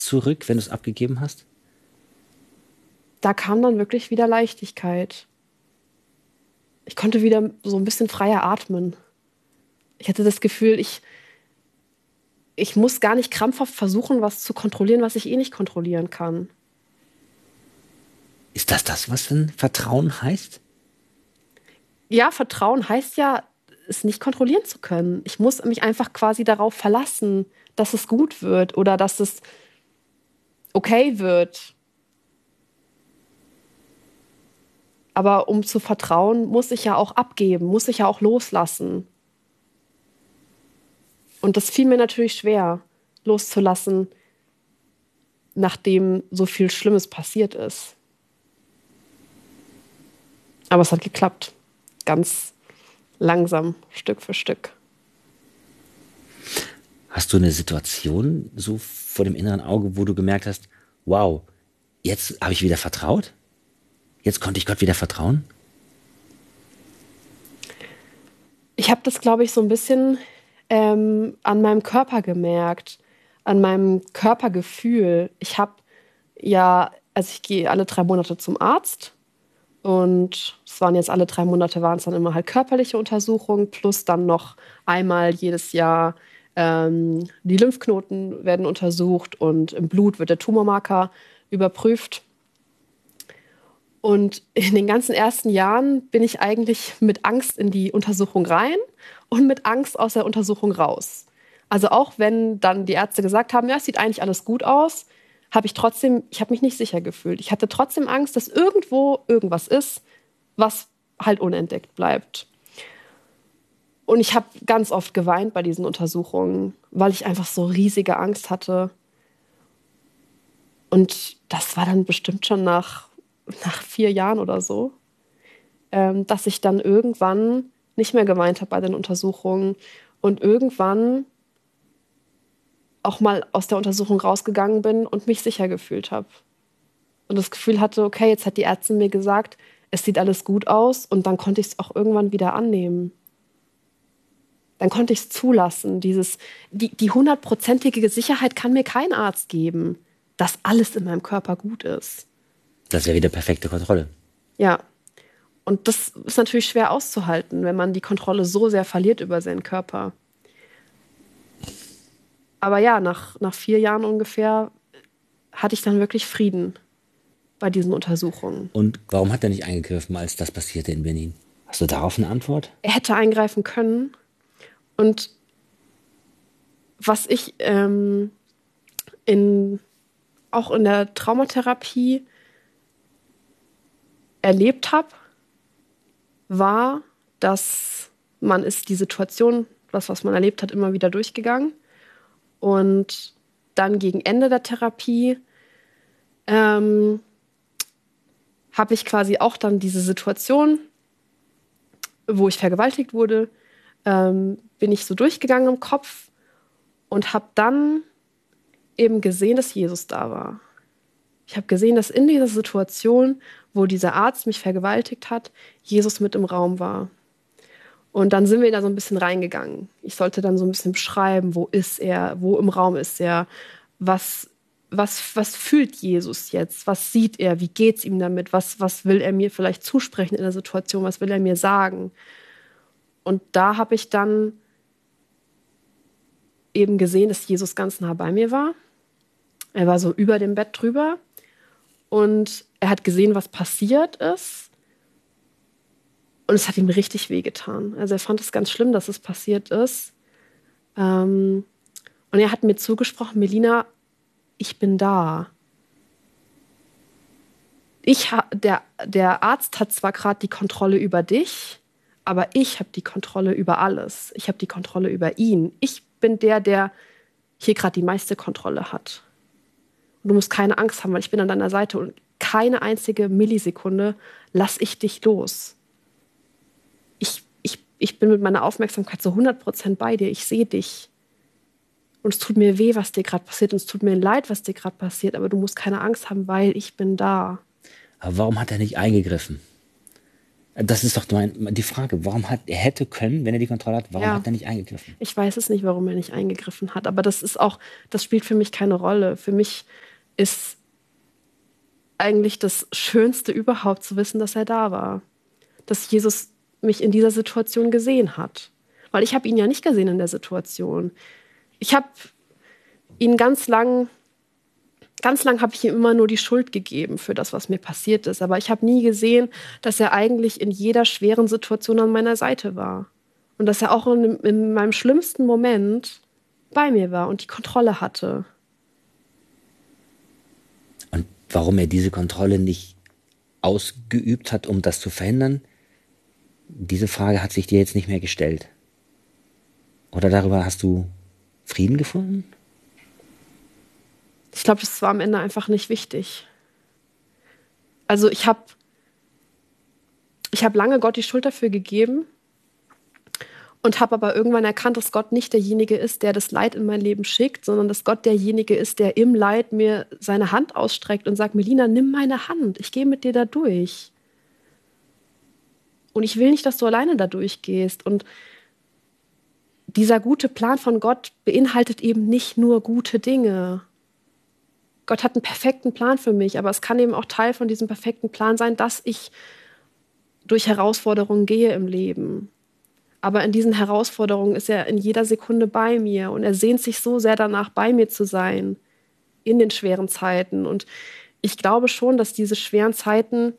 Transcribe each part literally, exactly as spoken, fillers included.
zurück, wenn du es abgegeben hast? Da kam dann wirklich wieder Leichtigkeit. Ich konnte wieder so ein bisschen freier atmen. Ich hatte das Gefühl, ich, ich muss gar nicht krampfhaft versuchen, was zu kontrollieren, was ich eh nicht kontrollieren kann. Ist das das, was denn Vertrauen heißt? Ja, Vertrauen heißt ja, es nicht kontrollieren zu können. Ich muss mich einfach quasi darauf verlassen, dass es gut wird oder dass es okay wird. Aber um zu vertrauen, muss ich ja auch abgeben, muss ich ja auch loslassen. Und das fiel mir natürlich schwer, loszulassen, nachdem so viel Schlimmes passiert ist. Aber es hat geklappt. Ganz langsam, Stück für Stück. Hast du eine Situation so vor dem inneren Auge, wo du gemerkt hast, wow, jetzt habe ich wieder vertraut? Jetzt konnte ich Gott wieder vertrauen? Ich habe das, glaube ich, so ein bisschen ähm, an meinem Körper gemerkt, an meinem Körpergefühl. Ich habe ja, also ich gehe alle drei Monate zum Arzt und es waren jetzt alle drei Monate, waren es dann immer halt körperliche Untersuchungen plus dann noch einmal jedes Jahr ähm, die Lymphknoten werden untersucht und im Blut wird der Tumormarker überprüft. Und in den ganzen ersten Jahren bin ich eigentlich mit Angst in die Untersuchung rein und mit Angst aus der Untersuchung raus. Also auch wenn dann die Ärzte gesagt haben, ja, es sieht eigentlich alles gut aus, habe ich trotzdem, ich habe mich nicht sicher gefühlt. Ich hatte trotzdem Angst, dass irgendwo irgendwas ist, was halt unentdeckt bleibt. Und ich habe ganz oft geweint bei diesen Untersuchungen, weil ich einfach so riesige Angst hatte. Und das war dann bestimmt schon nach, nach vier Jahren oder so, ähm, dass ich dann irgendwann nicht mehr geweint habe bei den Untersuchungen und irgendwann auch mal aus der Untersuchung rausgegangen bin und mich sicher gefühlt habe. Und das Gefühl hatte, okay, jetzt hat die Ärztin mir gesagt, es sieht alles gut aus und dann konnte ich es auch irgendwann wieder annehmen. Dann konnte ich es zulassen. Dieses, die, die hundertprozentige Sicherheit kann mir kein Arzt geben, dass alles in meinem Körper gut ist. Das wäre wieder perfekte Kontrolle. Ja, und das ist natürlich schwer auszuhalten, wenn man die Kontrolle so sehr verliert über seinen Körper. Aber ja, nach, nach vier Jahren ungefähr hatte ich dann wirklich Frieden bei diesen Untersuchungen. Und warum hat er nicht eingegriffen, als das passierte in Benin? Hast du darauf eine Antwort? Er hätte eingreifen können. Und was ich ähm, in, auch in der Traumatherapie erlebt habe, war, dass man ist die Situation, das, was man erlebt hat, immer wieder durchgegangen. Und dann gegen Ende der Therapie ähm, habe ich quasi auch dann diese Situation, wo ich vergewaltigt wurde, ähm, bin ich so durchgegangen im Kopf und habe dann eben gesehen, dass Jesus da war. Ich habe gesehen, dass in dieser Situation, wo dieser Arzt mich vergewaltigt hat, Jesus mit im Raum war. Und dann sind wir da so ein bisschen reingegangen. Ich sollte dann so ein bisschen beschreiben, wo ist er, wo im Raum ist er, was, was, was fühlt Jesus jetzt, was sieht er, wie geht es ihm damit, was, was will er mir vielleicht zusprechen in der Situation, was will er mir sagen. Und da habe ich dann eben gesehen, dass Jesus ganz nah bei mir war. Er war so über dem Bett drüber und er hat gesehen, was passiert ist. Und es hat ihm richtig wehgetan. Also er fand es ganz schlimm, dass es passiert ist. Ähm, und er hat mir zugesprochen, Melina, ich bin da. Ich ha der, der Arzt hat zwar gerade die Kontrolle über dich, aber ich habe die Kontrolle über alles. Ich habe die Kontrolle über ihn. Ich bin der, der hier gerade die meiste Kontrolle hat. Und du musst keine Angst haben, weil ich bin an deiner Seite und keine einzige Millisekunde lass ich dich los. Ich, ich, ich bin mit meiner Aufmerksamkeit so hundert Prozent bei dir. Ich sehe dich. Und es tut mir weh, was dir gerade passiert. Und es tut mir leid, was dir gerade passiert. Aber du musst keine Angst haben, weil ich bin da. Aber warum hat er nicht eingegriffen? Das ist doch mein, die Frage. Warum hat er hätte können, wenn er die Kontrolle hat, warum Ja. hat er nicht eingegriffen? Ich weiß es nicht, warum er nicht eingegriffen hat, aber das ist auch, das spielt für mich keine Rolle. Für mich ist eigentlich das Schönste überhaupt zu wissen, dass er da war. Dass Jesus mich in dieser Situation gesehen hat. Weil ich habe ihn ja nicht gesehen in der Situation. Ich habe ihn ganz lang, ganz lang habe ich ihm immer nur die Schuld gegeben für das, was mir passiert ist. Aber ich habe nie gesehen, dass er eigentlich in jeder schweren Situation an meiner Seite war. Und dass er auch in, in meinem schlimmsten Moment bei mir war und die Kontrolle hatte. Und warum er diese Kontrolle nicht ausgeübt hat, um das zu verhindern, diese Frage hat sich dir jetzt nicht mehr gestellt. Oder darüber hast du Frieden gefunden? Ich glaube, das war am Ende einfach nicht wichtig. Also ich habe ich hab lange Gott die Schuld dafür gegeben und habe aber irgendwann erkannt, dass Gott nicht derjenige ist, der das Leid in mein Leben schickt, sondern dass Gott derjenige ist, der im Leid mir seine Hand ausstreckt und sagt, Melina, nimm meine Hand, ich gehe mit dir da durch. Und ich will nicht, dass du alleine da durchgehst. Und dieser gute Plan von Gott beinhaltet eben nicht nur gute Dinge. Gott hat einen perfekten Plan für mich, aber es kann eben auch Teil von diesem perfekten Plan sein, dass ich durch Herausforderungen gehe im Leben. Aber in diesen Herausforderungen ist er in jeder Sekunde bei mir und er sehnt sich so sehr danach, bei mir zu sein in den schweren Zeiten. Und ich glaube schon, dass diese schweren Zeiten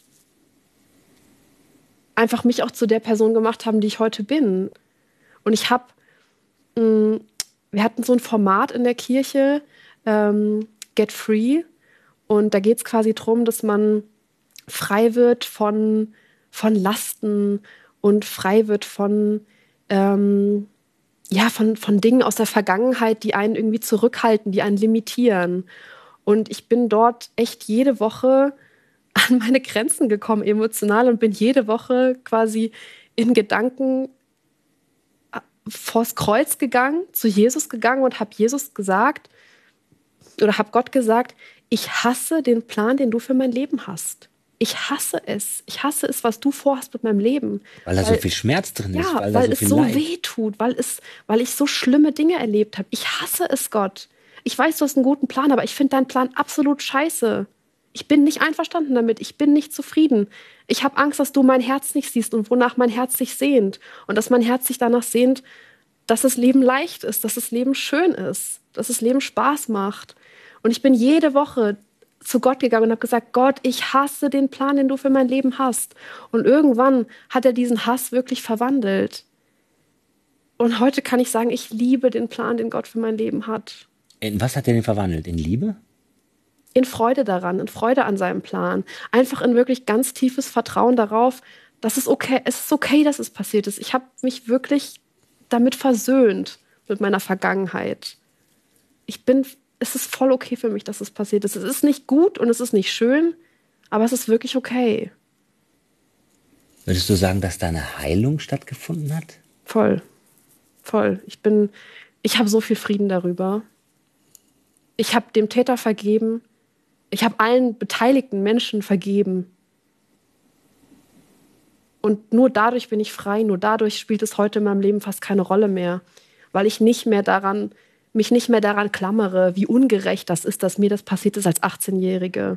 einfach mich auch zu der Person gemacht haben, die ich heute bin. Und ich habe, wir hatten so ein Format in der Kirche, ähm, Get Free. Und da geht es quasi darum, dass man frei wird von, von Lasten und frei wird von, ähm, ja, von, von Dingen aus der Vergangenheit, die einen irgendwie zurückhalten, die einen limitieren. Und ich bin dort echt jede Woche an meine Grenzen gekommen, emotional, und bin jede Woche quasi in Gedanken vors Kreuz gegangen, zu Jesus gegangen und habe Jesus gesagt, oder habe Gott gesagt, ich hasse den Plan, den du für mein Leben hast. Ich hasse es. Ich hasse es, was du vorhast mit meinem Leben. Weil da so viel Schmerz drin ist. Ja, weil, weil da so es viel so Leid. weh tut, weil, es, weil ich so schlimme Dinge erlebt habe. Ich hasse es, Gott. Ich weiß, du hast einen guten Plan, aber ich finde deinen Plan absolut scheiße. Ich bin nicht einverstanden damit. Ich bin nicht zufrieden. Ich habe Angst, dass du mein Herz nicht siehst und wonach mein Herz sich sehnt. Und dass mein Herz sich danach sehnt, dass das Leben leicht ist, dass das Leben schön ist, dass das Leben Spaß macht. Und ich bin jede Woche zu Gott gegangen und habe gesagt, Gott, ich hasse den Plan, den du für mein Leben hast. Und irgendwann hat er diesen Hass wirklich verwandelt. Und heute kann ich sagen, ich liebe den Plan, den Gott für mein Leben hat. In was hat er den verwandelt? In Liebe? In Freude daran, in Freude an seinem Plan. Einfach in wirklich ganz tiefes Vertrauen darauf, dass es okay, es ist okay, dass es passiert ist. Ich habe mich wirklich damit versöhnt, mit meiner Vergangenheit. Ich bin, es ist voll okay für mich, dass es passiert ist. Es ist nicht gut und es ist nicht schön, aber es ist wirklich okay. Würdest du sagen, dass da eine Heilung stattgefunden hat? Voll. Voll. Ich bin, ich habe so viel Frieden darüber. Ich habe dem Täter vergeben. Ich habe allen beteiligten Menschen vergeben. Und nur dadurch bin ich frei, nur dadurch spielt es heute in meinem Leben fast keine Rolle mehr, weil ich nicht mehr daran, mich nicht mehr daran klammere, wie ungerecht das ist, dass mir das passiert ist als achtzehnjährige.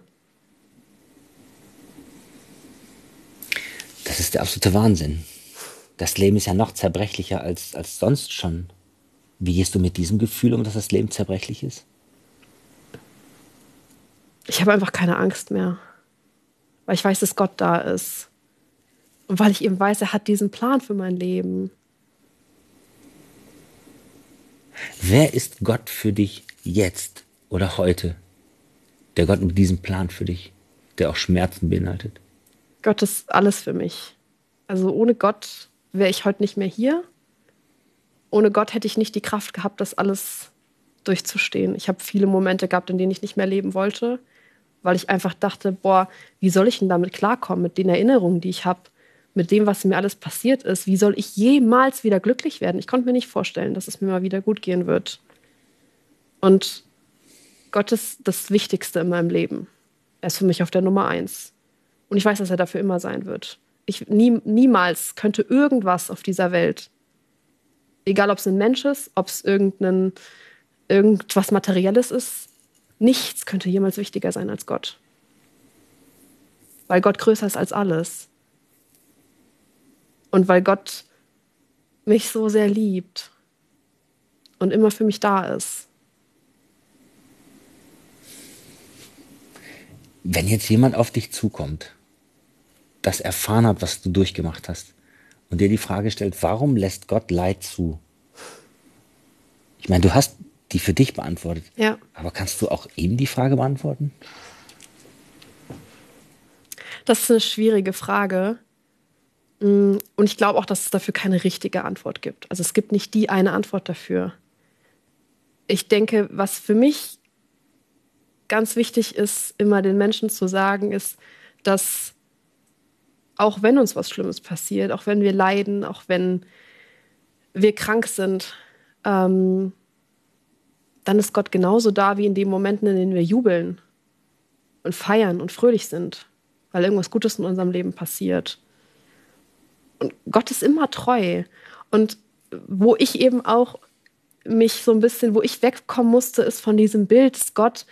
Das ist der absolute Wahnsinn. Das Leben ist ja noch zerbrechlicher als, als sonst schon. Wie gehst du mit diesem Gefühl um, dass das Leben zerbrechlich ist? Ich habe einfach keine Angst mehr, weil ich weiß, dass Gott da ist. Und weil ich eben weiß, er hat diesen Plan für mein Leben. Wer ist Gott für dich jetzt oder heute? Der Gott mit diesem Plan für dich, der auch Schmerzen beinhaltet. Gott ist alles für mich. Also ohne Gott wäre ich heute nicht mehr hier. Ohne Gott hätte ich nicht die Kraft gehabt, das alles durchzustehen. Ich habe viele Momente gehabt, in denen ich nicht mehr leben wollte, weil ich einfach dachte, boah, wie soll ich denn damit klarkommen, mit den Erinnerungen, die ich habe, mit dem, was mir alles passiert ist. Wie soll ich jemals wieder glücklich werden? Ich konnte mir nicht vorstellen, dass es mir mal wieder gut gehen wird. Und Gott ist das Wichtigste in meinem Leben. Er ist für mich auf der Nummer eins. Und ich weiß, dass er dafür immer sein wird. Ich, nie, niemals könnte irgendwas auf dieser Welt, egal ob es ein Mensch ist, ob es irgendein, irgendwas Materielles ist, nichts könnte jemals wichtiger sein als Gott. Weil Gott größer ist als alles. Und weil Gott mich so sehr liebt und immer für mich da ist. Wenn jetzt jemand auf dich zukommt, das erfahren hat, was du durchgemacht hast, und dir die Frage stellt, warum lässt Gott Leid zu? Ich meine, du hast die für dich beantwortet. Ja. Aber kannst du auch ihm die Frage beantworten? Das ist eine schwierige Frage. Und ich glaube auch, dass es dafür keine richtige Antwort gibt. Also es gibt nicht die eine Antwort dafür. Ich denke, was für mich ganz wichtig ist, immer den Menschen zu sagen, ist, dass auch wenn uns was Schlimmes passiert, auch wenn wir leiden, auch wenn wir krank sind, ähm, dann ist Gott genauso da wie in den Momenten, in denen wir jubeln und feiern und fröhlich sind, weil irgendwas Gutes in unserem Leben passiert. Und Gott ist immer treu. Und wo ich eben auch mich so ein bisschen, wo ich wegkommen musste, ist von diesem Bild, dass Gott,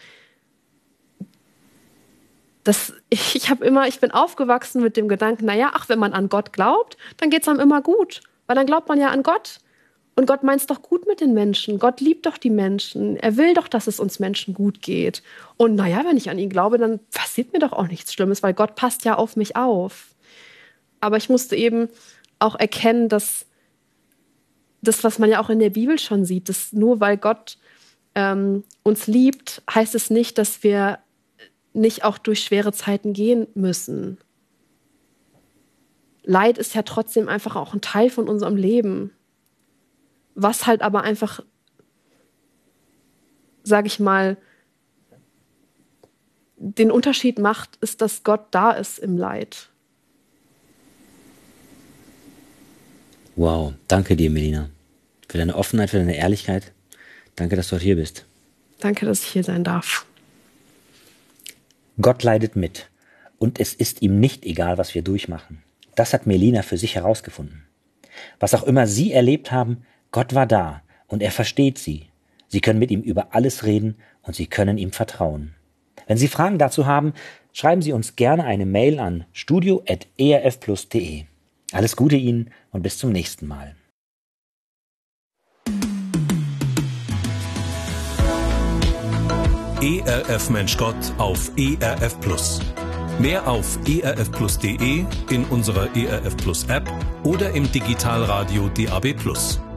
das, ich, ich habe immer, ich bin aufgewachsen mit dem Gedanken, naja, ach, wenn man an Gott glaubt, dann geht es einem immer gut, weil dann glaubt man ja an Gott. Und Gott meint es doch gut mit den Menschen. Gott liebt doch die Menschen. Er will doch, dass es uns Menschen gut geht. Und naja, wenn ich an ihn glaube, dann passiert mir doch auch nichts Schlimmes, weil Gott passt ja auf mich auf. Aber ich musste eben auch erkennen, dass das, was man ja auch in der Bibel schon sieht, dass nur weil Gott ähm, uns liebt, heißt es nicht, dass wir nicht auch durch schwere Zeiten gehen müssen. Leid ist ja trotzdem einfach auch ein Teil von unserem Leben. Was halt aber einfach, sage ich mal, den Unterschied macht, ist, dass Gott da ist im Leid. Wow, danke dir, Melina, für deine Offenheit, für deine Ehrlichkeit. Danke, dass du heute hier bist. Danke, dass ich hier sein darf. Gott leidet mit und es ist ihm nicht egal, was wir durchmachen. Das hat Melina für sich herausgefunden. Was auch immer sie erlebt haben, Gott war da und er versteht sie. Sie können mit ihm über alles reden und sie können ihm vertrauen. Wenn Sie Fragen dazu haben, schreiben Sie uns gerne eine Mail an studio at e r f plus punkt de. Alles Gute Ihnen und bis zum nächsten Mal. E R F Mensch Gott auf E R F Plus. Mehr auf e r f plus punkt de, in unserer E R F Plus App oder im Digitalradio D A B Plus.